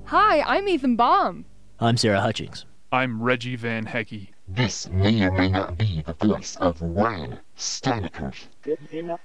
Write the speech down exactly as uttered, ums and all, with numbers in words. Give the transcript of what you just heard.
Hi, I'm Ethan Baum. I'm Sarah Hutchings. I'm Reggie Van Hecke. This may or may not be the voice of Ryan Steinikers.